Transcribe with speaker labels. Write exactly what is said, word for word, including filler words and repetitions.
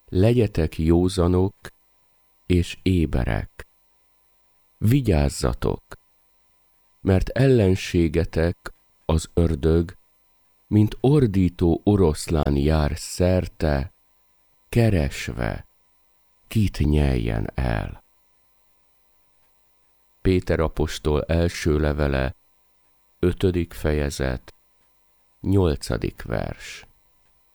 Speaker 1: legyetek józanok és éberek. Vigyázzatok, mert ellenségetek, az ördög, mint ordító oroszlán jár szerte, keresve, kit nyeljen el. Péter apostol első levele, ötödik fejezet, nyolcadik vers.